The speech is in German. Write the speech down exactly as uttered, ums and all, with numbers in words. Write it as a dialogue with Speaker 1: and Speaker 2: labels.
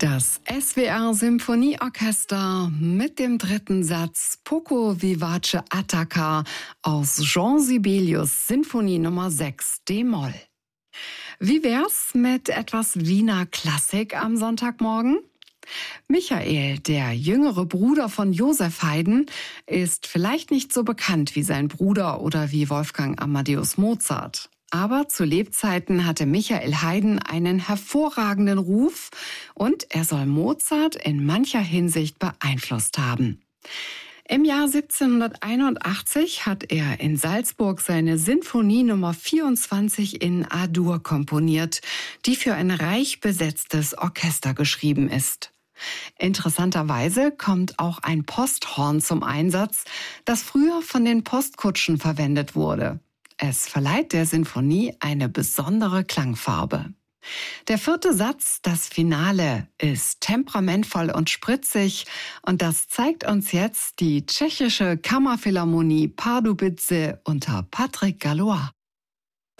Speaker 1: Das S W R Symphonieorchester mit dem dritten Satz Poco Vivace Attacca aus Jean Sibelius Sinfonie Nummer sechs d-Moll. Wie wär's mit etwas Wiener Klassik am Sonntagmorgen? Michael, der jüngere Bruder von Joseph Haydn, ist vielleicht nicht so bekannt wie sein Bruder oder wie Wolfgang Amadeus Mozart. Aber zu Lebzeiten hatte Michael Haydn einen hervorragenden Ruf und er soll Mozart in mancher Hinsicht beeinflusst haben. Im Jahr siebzehnhunderteinundachtzig hat er in Salzburg seine Sinfonie Nummer vierundzwanzig in A-Dur komponiert, die für ein reich besetztes Orchester geschrieben ist. Interessanterweise kommt auch ein Posthorn zum Einsatz, das früher von den Postkutschen verwendet wurde. Es verleiht der Sinfonie eine besondere Klangfarbe. Der vierte Satz, das Finale, ist temperamentvoll und spritzig und das zeigt uns jetzt die tschechische Kammerphilharmonie Pardubice unter Patrick Gallois.